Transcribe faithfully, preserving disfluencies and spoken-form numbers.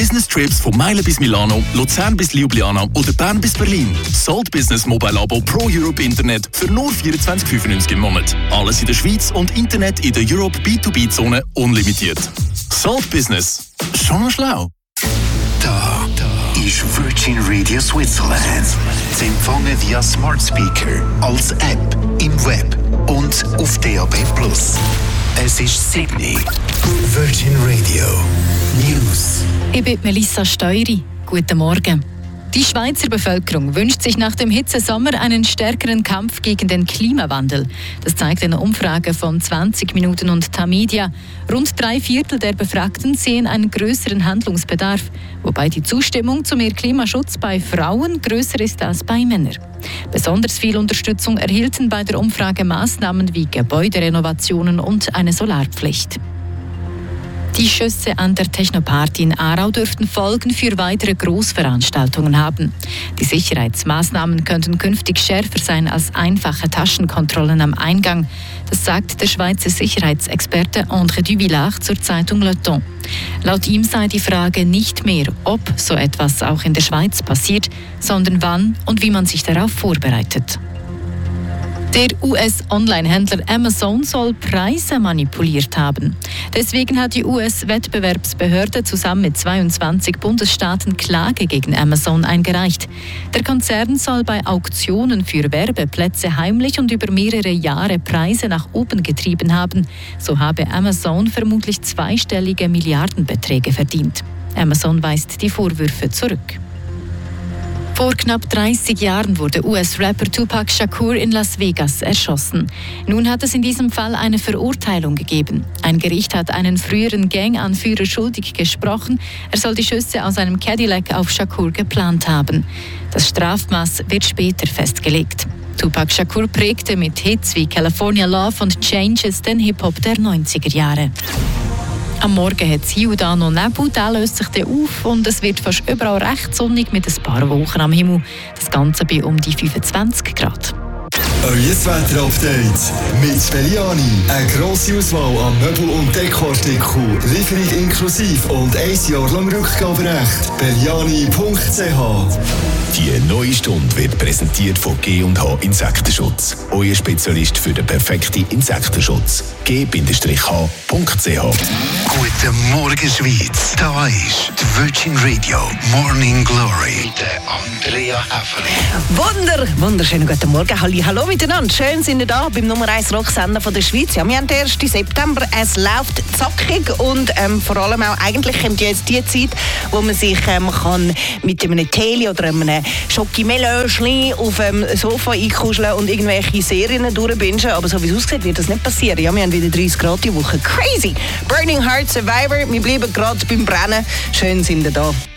Business Trips von Meilen bis Milano, Luzern bis Ljubljana oder Bern bis Berlin. Salt Business Mobile Abo Pro Europe Internet für nur vierundzwanzig fünfundneunzig im Monat. Alles in der Schweiz und Internet in der Europe B zwei B Zone unlimitiert. Salt Business. Schon noch schlau. Da, da ist Virgin Radio Switzerland. Sie empfangen via Smart Speaker, als App, im Web und auf D A B plus. Es ist Sydney. Virgin Radio News. Ich bin Melissa Steury. Guten Morgen. Die Schweizer Bevölkerung wünscht sich nach dem Hitzesommer einen stärkeren Kampf gegen den Klimawandel. Das zeigt eine Umfrage von zwanzig Minuten und Tamedia. Rund drei Viertel der Befragten sehen einen größeren Handlungsbedarf, wobei die Zustimmung zu mehr Klimaschutz bei Frauen größer ist als bei Männern. Besonders viel Unterstützung erhielten bei der Umfrage Maßnahmen wie Gebäuderenovationen und eine Solarpflicht. Die Schüsse an der Technoparty in Aarau dürften Folgen für weitere Großveranstaltungen haben. Die Sicherheitsmaßnahmen könnten künftig schärfer sein als einfache Taschenkontrollen am Eingang. Das sagt der Schweizer Sicherheitsexperte André Duvillard zur Zeitung Le Temps. Laut ihm sei die Frage nicht mehr, ob so etwas auch in der Schweiz passiert, sondern wann und wie man sich darauf vorbereitet. Der U S-Online-Händler Amazon soll Preise manipuliert haben. Deswegen hat die U S-Wettbewerbsbehörde zusammen mit zweiundzwanzig Bundesstaaten Klage gegen Amazon eingereicht. Der Konzern soll bei Auktionen für Werbeplätze heimlich und über mehrere Jahre Preise nach oben getrieben haben. So habe Amazon vermutlich zweistellige Milliardenbeträge verdient. Amazon weist die Vorwürfe zurück. Vor knapp dreißig Jahren wurde U S-Rapper Tupac Shakur in Las Vegas erschossen. Nun hat es in diesem Fall eine Verurteilung gegeben. Ein Gericht hat einen früheren Ganganführer schuldig gesprochen. Er soll die Schüsse aus einem Cadillac auf Shakur geplant haben. Das Strafmaß wird später festgelegt. Tupac Shakur prägte mit Hits wie California Love und Changes den Hip-Hop der neunziger Jahre. Am Morgen hat es hier und da noch Nebel, der löst sich dann auf und es wird fast überall recht sonnig mit ein paar Wolken am Himmel. Das Ganze bei um die fünfundzwanzig Grad. Euer Wetter-Update mit Belliani. Eine grosse Auswahl an Möbel- und Dekoartikeln. Lieferung inklusive und ein Jahr lang Rückgaberecht. belliani punkt c h. Die neue Stunde wird präsentiert von G und H Insektenschutz. Euer Spezialist für den perfekten Insektenschutz. G H punkt c h. Guten Morgen, Schweiz. Da ist die Virgin Radio Morning Glory mit Andrea Häfeli. Wunder, wunderschönen guten Morgen. Halli, hallo miteinander. Schön sind wir da beim Nummer eins Rocksender von der Schweiz. Ja, wir haben den ersten September. Es läuft zackig und ähm, vor allem auch eigentlich kommt jetzt die Zeit, wo man sich ähm, kann mit einem Tee oder einem Schoki-Melöschli auf dem Sofa einkuscheln und irgendwelche Serien durchbingen. Aber so wie es aussieht, wird das nicht passieren. Ja, wir haben wieder dreißig Grad die Woche. Crazy! Burning Heart Survivor. Wir bleiben gerade beim Brennen. Schön sind wir da.